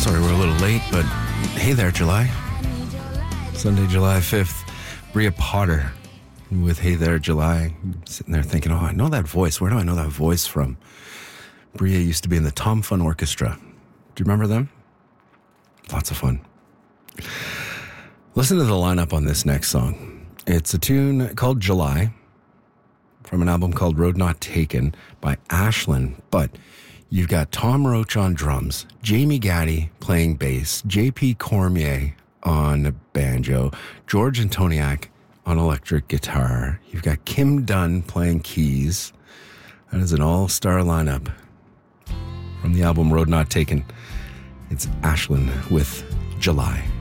Sorry we're a little late, but hey there, July. Sunday, July 5th. Bria Potter with Hey There, July. Sitting there thinking, oh, I know that voice. Where do I know that voice from? Bria used to be in the Tom Fun Orchestra. Do you remember them? Lots of fun. Listen to the lineup on this next song. It's a tune called July from an album called Road Not Taken by Ashlyn, but you've got Tom Roach on drums, Jamie Gaddy playing bass, JP Cormier on banjo, George Antoniak on electric guitar. You've got Kim Dunn playing keys. That is an all-star lineup from the album Road Not Taken. It's Ashlyn with July.